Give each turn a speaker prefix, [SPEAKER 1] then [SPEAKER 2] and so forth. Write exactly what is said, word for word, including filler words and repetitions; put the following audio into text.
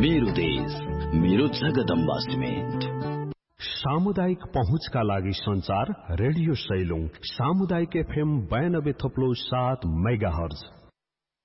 [SPEAKER 1] मेरो देश, मेरो जगदम्बा सिमेन्ट।
[SPEAKER 2] सामुदायिक पहुँचका लागि संचार रेडियो सैलुङ सामुदायिक एफएम बयानब्बे थप्लो सात मेगा हर्ज।